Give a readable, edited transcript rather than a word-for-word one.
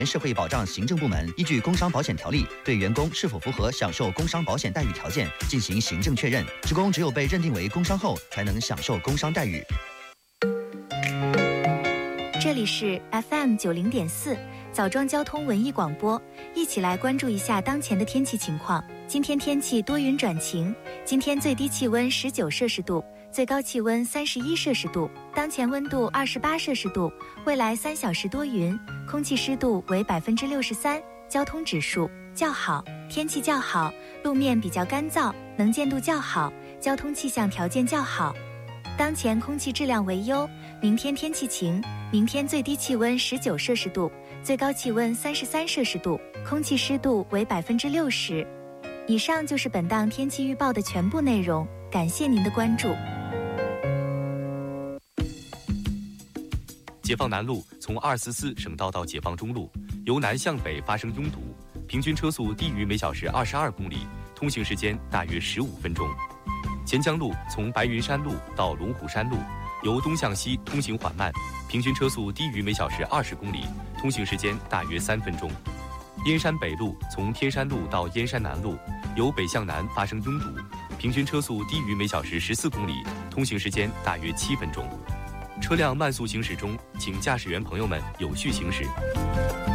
社会保障行政部门依据《工伤保险条例》对员工是否符合享受工伤保险待遇条件进行行政确认，职工只有被认定为工伤后，才能享受工伤待遇。 这里是 FM90.4枣庄交通文艺广播，一起来关注一下当前的天气情况。今天天气多云转晴，今天最低气温19摄氏度，最高气温31摄氏度，当前温度28摄氏度。未来3小时多云，空气湿度为63%，交通指数较好，天气较好，路面比较干燥，能见度较好，交通气象条件较好。当前空气质量为优，明天天气晴，明天最低气温19摄氏度，最高气温33摄氏度，空气湿度为60%。以上就是本档天气预报的全部内容，感谢您的关注。 解放南路从244省道到解放中路，由南向北发生拥堵，平均车速低于每小时22公里，通行时间大约15分钟。钱江路从白云山路到龙虎山路，由东向西通行缓慢，平均车速低于每小时20公里，通行时间大约3分钟。燕山北路从天山路到燕山南路，由北向南发生拥堵，平均车速低于每小时14公里，通行时间大约7分钟。车辆慢速行驶中，请驾驶员朋友们有序行驶。